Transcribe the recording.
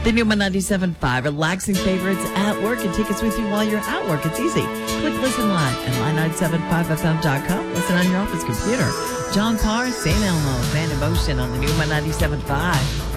The new 97.5, relaxing favorites at work and take us with you while you're at work. It's easy. Click listen live at line975fm.com. Listen on your office computer. John Carr, St. Elmo, Band in Motion on the new 97.5.